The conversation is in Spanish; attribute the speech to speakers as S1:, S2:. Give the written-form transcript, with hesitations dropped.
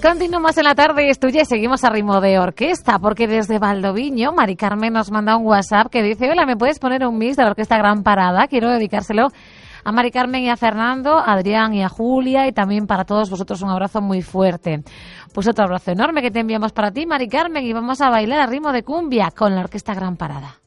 S1: Continuamos en la tarde y es tuya y seguimos a ritmo de orquesta, porque desde Valdoviño, Mari Carmen nos manda un WhatsApp que dice: hola, ¿me puedes poner un mix de la Orquesta Gran Parada? Quiero dedicárselo a Mari Carmen y a Fernando, a Adrián y a Julia, y también para todos vosotros un abrazo muy fuerte. Pues otro abrazo enorme que te enviamos para ti, Mari Carmen, y vamos a bailar a ritmo de cumbia con la Orquesta Gran Parada.